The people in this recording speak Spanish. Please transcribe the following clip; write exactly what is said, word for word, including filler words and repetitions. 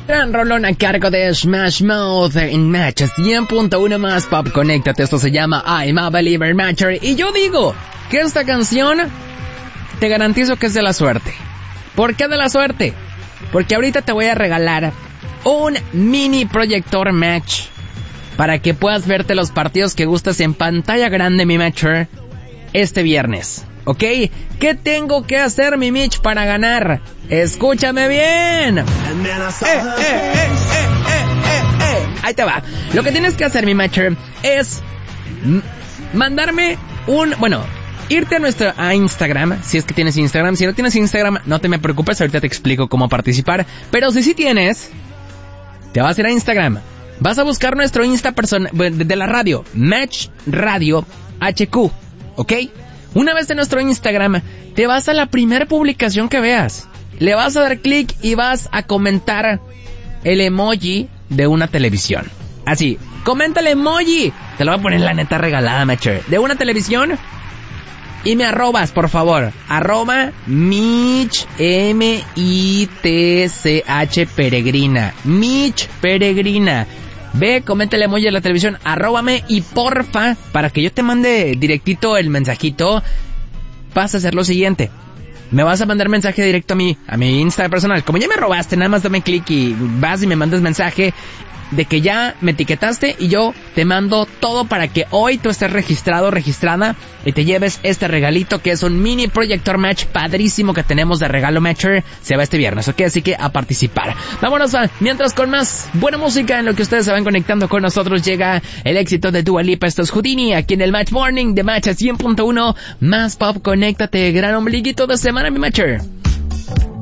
Gran rolón a cargo de Smash Mouth en Match cien punto uno más Pop. Conéctate, esto se llama I'm a Believer Matcher. Y yo digo que esta canción te garantizo que es de la suerte. ¿Por qué de la suerte? Porque ahorita te voy a regalar un mini proyector Match para que puedas verte los partidos que gustas en pantalla grande, mi Matcher, este viernes. ¿Ok? ¿Qué tengo que hacer, mi Mitch, para ganar? ¡Escúchame bien! Eh, eh, eh, eh, eh, eh, eh. Ahí te va. Lo que tienes que hacer, mi Matcher, es m- mandarme un... Bueno, irte a nuestro a Instagram, si es que tienes Instagram. Si no tienes Instagram, no te me preocupes, ahorita te explico cómo participar. Pero si sí tienes, te vas a ir a Instagram. Vas a buscar nuestro Insta persona de, de la radio, Match Radio H Q, ¿ok? Una vez en nuestro Instagram, te vas a la primera publicación que veas. Le vas a dar clic y vas a comentar el emoji de una televisión. Así, comenta el emoji. Te lo voy a poner la neta regalada, Matcher. De una televisión. Y me arrobas, por favor. Arroba Mitch, M I T C H Peregrina. Mitch Peregrina. Ve, comenta el emoji de la televisión, arróbame y porfa, para que yo te mande directito el mensajito, vas a hacer lo siguiente. Me vas a mandar mensaje directo a mí, a mi Insta personal. Como ya me robaste, nada más dame clic y vas y me mandas mensaje de que ya me etiquetaste y yo te mando todo para que hoy tú estés registrado, registrada y te lleves este regalito que es un mini proyector Match padrísimo que tenemos de regalo Matcher. Se va este viernes, ¿ok? Así que a participar. Vámonos a, mientras con más buena música en lo que ustedes se van conectando con nosotros llega el éxito de Dua Lipa. Esto es Houdini aquí en el Match Morning de Match cien punto uno más Pop. Conéctate, gran ombliguito de semana, mi Matcher.